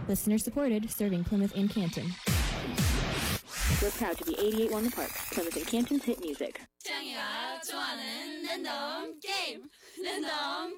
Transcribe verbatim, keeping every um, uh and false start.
Listener supported, serving Plymouth and Canton. We're proud to be eighty-eight point one The Park, Plymouth and Canton's hit music. 짱이가 좋아하는 랜덤 게임 랜덤